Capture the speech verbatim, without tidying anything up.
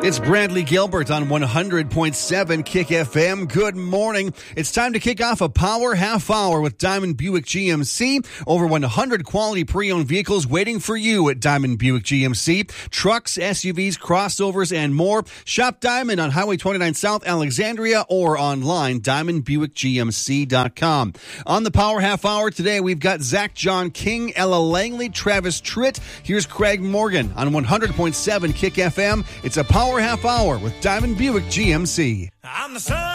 It's Bradley Gilbert on one hundred point seven Kick F M. Good morning. It's time to kick off a power half hour with Diamond Buick G M C. Over one hundred quality pre-owned vehicles waiting for you at Diamond Buick G M C. Trucks, S U Vs, crossovers, and more. Shop Diamond on Highway twenty-nine South, Alexandria, or online, diamond buick g m c dot com. On the power half hour today, we've got Zach John King, Ella Langley, Travis Tritt. Here's Craig Morgan on one hundred point seven Kick F M. It's a power half hour with Diamond Buick G M C. I'm the son.